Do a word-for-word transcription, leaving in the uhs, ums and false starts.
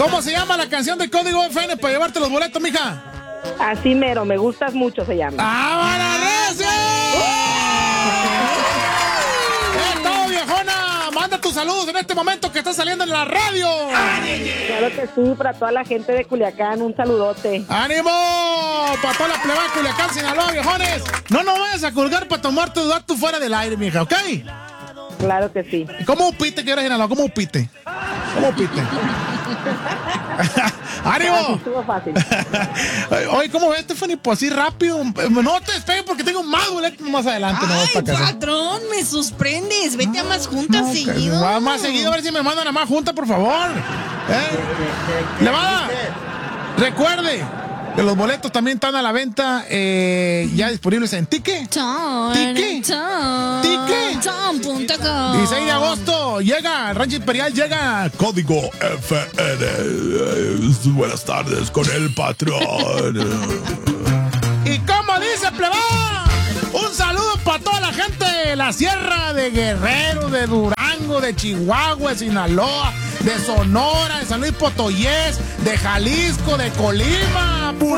¿Cómo se llama la canción de Código F N para llevarte los boletos, mija? Así mero, me gustas mucho, se llama. ¡Ah, recio! ¡Eh, todo, viejona! Manda tus saludos en este momento que está saliendo en la radio. Claro que sí, para toda la gente de Culiacán, un saludote. ¡Ánimo! Para toda la plebada de Culiacán, Sinaloa, viejones. No nos vayas a colgar para tomar tus datos fuera del aire, mija, ¿ok? Claro que sí. ¿Cómo upite que eres, Sinaloa? ¿Cómo upite? ¿Cómo upite? ¡Ánimo! Así estuvo fácil. Oye, ¿cómo ves, Stephanie? Pues así rápido. No te despegues porque tengo más boletos más adelante. Ay, no, para patrón, me sorprendes. Vete a más juntas no, seguido. Va más seguido, a ver si me mandan a más juntas, por favor. ¿Eh? Levada, recuerde que los boletos también están a la venta, eh, ya disponibles en Tique. Tique. Tique. dieciséis de agosto llega, el Rancho Imperial llega. Código F N. Buenas tardes con el patrón. ¿Y cómo dice, plebada? Un saludo para toda la gente de la Sierra, de Guerrero, de Durango, de Chihuahua, de Sinaloa, de Sonora, de San Luis Potosí, de Jalisco, de Colima.